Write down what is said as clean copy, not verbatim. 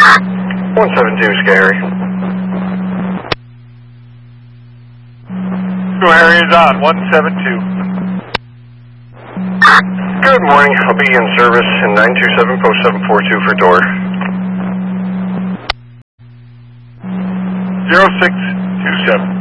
172 Scary. Harry is on, 172. Good morning, I'll be in service in 927, post 742 for door. 0627.